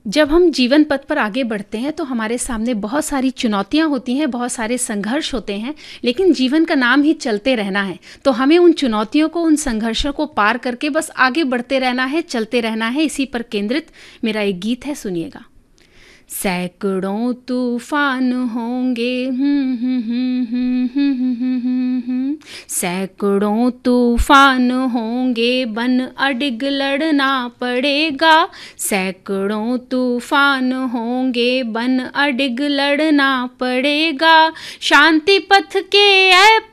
जब हम जीवन पथ पर आगे बढ़ते हैं तो हमारे सामने बहुत सारी चुनौतियां होती हैं, बहुत सारे संघर्ष होते हैं, लेकिन जीवन का नाम ही चलते रहना है। तो हमें उन चुनौतियों को, उन संघर्षों को पार करके बस आगे बढ़ते रहना है, चलते रहना है। इसी पर केंद्रित मेरा एक गीत है, सुनिएगा। सैकड़ों तूफान होंगे, सैकड़ों तूफान होंगे, बन अडिग लड़ना पड़ेगा। सैकड़ों तूफान होंगे, बन अडिग लड़ना पड़ेगा। शांति पथ के ऐ